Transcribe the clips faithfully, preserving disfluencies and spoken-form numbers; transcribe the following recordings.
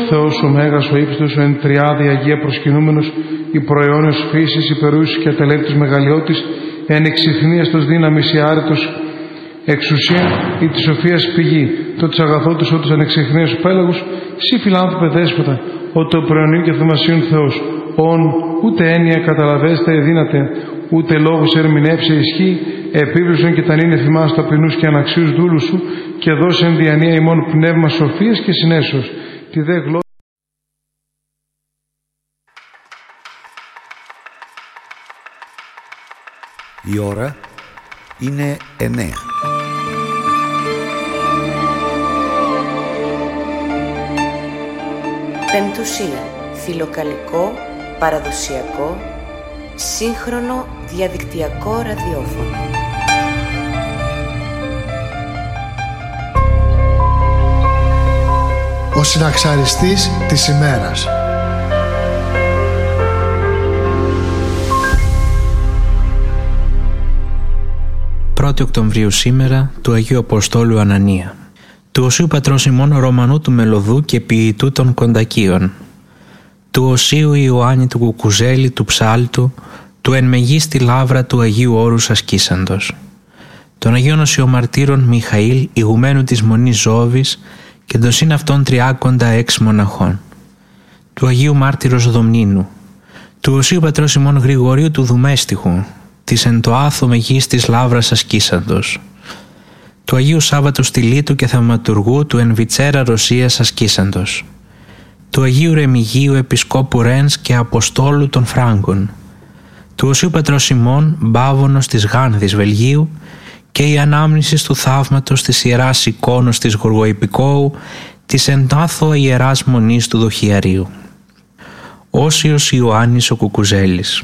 Θεός, ο Μέγας, ο ύψιστος, ο εν τριάδη Αγία προσκυνούμενος, η προαιώνιος φύσης, υπερούσης και ατελέτης μεγαλειώτης, εν εξυχνίαστος δύναμης η άρετος εξουσία, η της σοφίας πηγή, το της αγαθότης, ο της ανεξιχνίας ο πέλαγος, σύ φιλάνθρωπε δέσποτα, ο το προαιωνίου και θαυμασίων Θεός, ον ούτε έννοια καταλαβέστε εδύνατε, ούτε λόγος ερμηνεύσε ισχύ, επίβλησον και τανήν εφημάς ταπεινούς και αναξίους δούλους σου, και δώσε εν διανία ημών πνεύμα σοφίας και συνέσεως, τη δε γλώσσα. Η ώρα είναι εννέα. Πεμπτουσία. Φιλοκαλικό, παραδοσιακό, σύγχρονο διαδικτυακό ραδιόφωνο. Ο συναξαριστής της ημέρας. πρώτη Οκτωβρίου σήμερα του Αγίου Αποστόλου Ανανία, του Οσίου Πατρός ημών Ρωμανού του Μελωδού και ποιητού των Κοντακίων, του Οσίου Ιωάννη του Κουκουζέλη του Ψάλτου, του εν μεγίστη λάβρα του Αγίου Όρους ασκήσαντος, των Αγίων Οσιομαρτύρων Μιχαήλ ηγουμένου της Μονής Ζώβης και των συν αυτών τριάκοντα έξ μοναχών, του Αγίου Μάρτυρος Δομνίνου, του Οσίου Πατρός ημών Γρηγορίου του Δουμέστιχου, της εν το άθο μεγίστης λάβρας ασκήσαντος, του Αγίου Σάββατου Στυλίτου και Θαυματουργού του εν Βιτσέρα Ρωσίας ασκήσαντος, του Αγίου Ρεμιγίου Επισκόπου Ρένς και Αποστόλου των Φράγκων, του Οσίου Πατρός ημών Μπάβωνος της Γάνδης Βελγίου και η ανάμνηση του θαύματος της Ιεράς Εικόνος της Γοργοϊπικόου της εν τάθο Ιεράς Μονής του Δοχιαρίου. Όσιος Ιωάννης ο Κουκουζέλης.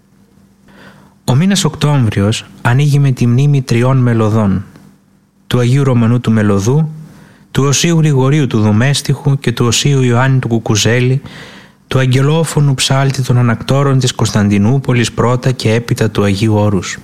Ο μήνας Οκτώβριος ανοίγει με τη μνήμη τριών μελωδών, του Αγίου Ρωμανού του Μελωδού, του Οσίου Γρηγορίου του Δομέστιχου και του Οσίου Ιωάννη του Κουκουζέλη, του αγγελόφωνου ψάλτη των ανακτόρων της Κωνσταντινούπολης πρώτα και έπειτα του Αγίου Όρους.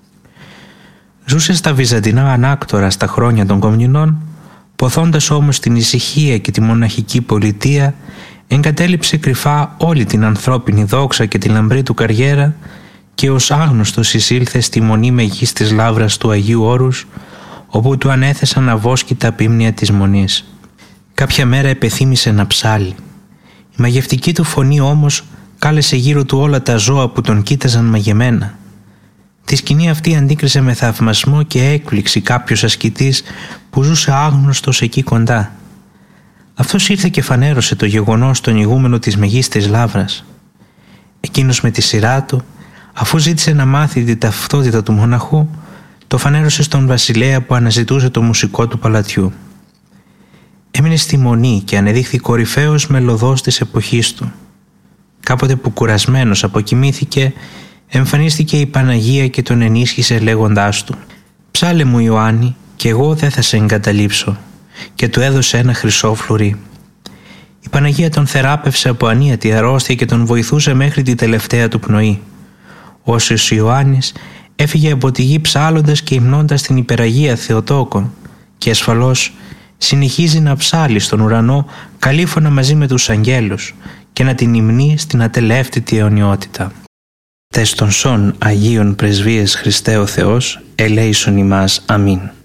Ζούσε στα βυζαντινά ανάκτορα στα χρόνια των Κομνηνών, ποθώντας όμως την ησυχία και τη μοναχική πολιτεία, εγκατέλειψε κρυφά όλη την ανθρώπινη δόξα και τη λαμπρή του καριέρα και ως άγνωστος εισήλθε στη μονή μεγίστης λάβρας του Αγίου Όρους, όπου του ανέθεσαν αβόσκητα πίμνια της μονής. Κάποια μέρα επεθύμησε να ψάλει. Η μαγευτική του φωνή όμως κάλεσε γύρω του όλα τα ζώα που τον κοίταζαν μαγεμένα. Τη σκηνή αυτή αντίκρισε με θαυμασμό και έκπληξη κάποιος ασκητής που ζούσε άγνωστος εκεί κοντά. Αυτός ήρθε και φανέρωσε το γεγονός στον ηγούμενο της μεγίστης λάβρας. Εκείνος με τη σειρά του, αφού ζήτησε να μάθει την ταυτότητα του μοναχού, το φανέρωσε στον βασιλέα που αναζητούσε το μουσικό του παλατιού. Έμεινε στη μονή και ανεδείχθη κορυφαίος μελωδός της εποχής του. Κάποτε που κουρασμένος αποκοιμήθηκε, εμφανίστηκε η Παναγία και τον ενίσχυσε λέγοντάς του «Ψάλε μου Ιωάννη και εγώ δεν θα σε εγκαταλείψω», και του έδωσε ένα χρυσό φλουρί. Η Παναγία τον θεράπευσε από ανίατη αρρώστια και τον βοηθούσε μέχρι τη τελευταία του πνοή. Ο Όσιος Ιωάννης έφυγε από τη γη ψάλλοντας και υμνώντας την υπεραγία Θεοτόκο και ασφαλώς συνεχίζει να ψάλλει στον ουρανό καλήφωνα μαζί με τους αγγέλους και να την υμνεί στην ατελεύτητη αιωνιότητα. Τες των σών Αγίων Πρεσβείες Χριστέ ο Θεός, ελέησον ημάς. Αμήν.